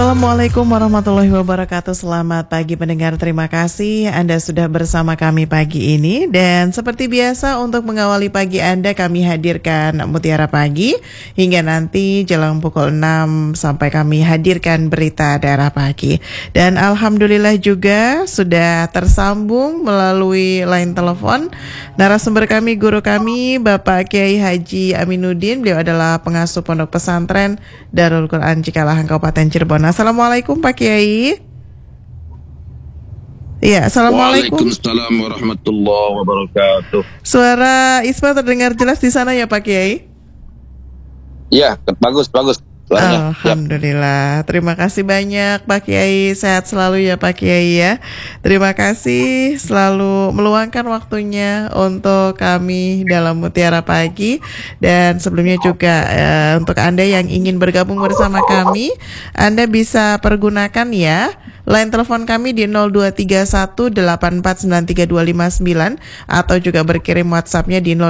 Assalamualaikum warahmatullahi wabarakatuh. Selamat pagi pendengar, terima kasih Anda sudah bersama kami pagi ini. Dan seperti biasa untuk mengawali pagi Anda, kami hadirkan Mutiara Pagi hingga nanti jelang pukul 6 sampai kami hadirkan berita daerah pagi. Dan alhamdulillah juga sudah tersambung melalui line telepon narasumber kami, guru kami Bapak Kiai Haji Aminuddin. Beliau adalah pengasuh Pondok Pesantren Darul Quran Cikalahang Kabupaten Cirebon. Assalamualaikum Pak Kiai. Iya, assalamualaikum. Waalaikumsalam warahmatullahi wabarakatuh. Suara Isma terdengar jelas di sana ya Pak Kiai? Ya, bagus suaranya. Alhamdulillah. Terima kasih banyak Pak Kiai. Sehat selalu ya Pak Kiai ya. Terima kasih selalu meluangkan waktunya untuk kami dalam Mutiara Pagi. Dan sebelumnya juga untuk Anda yang ingin bergabung bersama kami, Anda bisa pergunakan ya line telepon kami di 0231849329 atau juga berkirim WhatsApp-nya di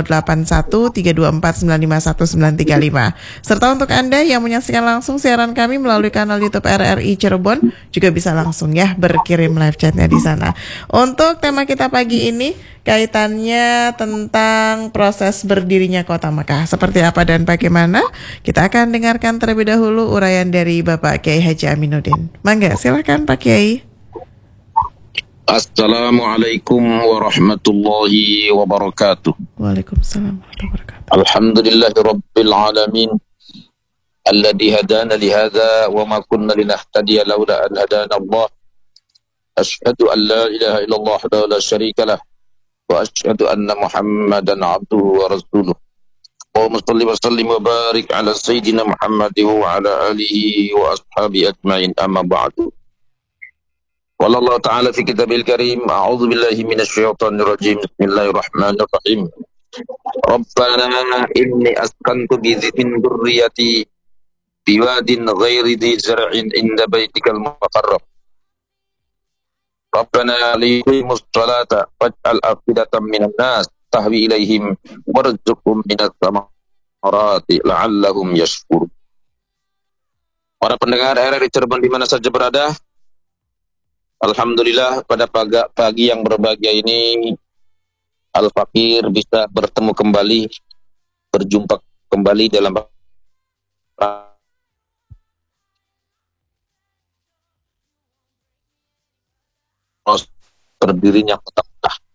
081324951935. Serta untuk Anda yang menyaksikan langsung siaran kami melalui kanal YouTube RRI Cirebon juga bisa langsung ya berkirim live chatnya di sana. Untuk tema kita pagi ini kaitannya tentang proses berdirinya Kota Mekah. Seperti apa dan bagaimana? Kita akan dengarkan terlebih dahulu uraian dari Bapak Kiai Haji Aminuddin. Mangga, silakan Pak Kiai. Assalamualaikum warahmatullahi wabarakatuh. Waalaikumsalam warahmatullahi wabarakatuh. Alhamdulillahirabbil alamin. Alladzi hadana li hadza wa ma kunna linahtadiya laula an hadana Allah. Asyhadu an la ilaha illallah wa la syarika lah. Wa asyhadu anna Muhammadan abduhu wa rasuluh. Allahumma shalli wa sallim wa barik ala sayyidina Muhammad wa ala alihi wa ashabihi ajma'in, amma ba'du. Qala Allah ta'ala fi kitabil karim, a'udzu billahi minasy syaithanir rajim. Bismillahirrahmanirrahim. Rabbana inni askantu bi dzurriyyati biwadin ghairi dzi zar'in inda baitikal muqarrab. Rabbana liqimus salata faj'al afidatan minan nas tahwi ilaihim warzuqhum minats thamarati la'allahum yashkurun. Para pendengar RRI Cirebon di mana saja berada, alhamdulillah pada pagi yang berbahagia ini Al-Fakir bisa bertemu kembali, berjumpa kembali dalam berdirinya Kota